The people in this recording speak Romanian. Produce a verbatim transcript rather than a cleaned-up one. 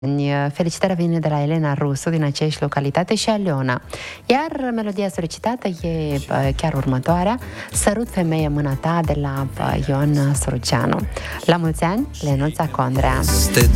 Felicitarea vine de la Elena Rusu din aceeași localitate și Aliona. Iar melodia solicitată e chiar următoarea, Sărut femeie mâna ta, de la Ion Soroceanu. La mulți ani, Lenuța Condrea.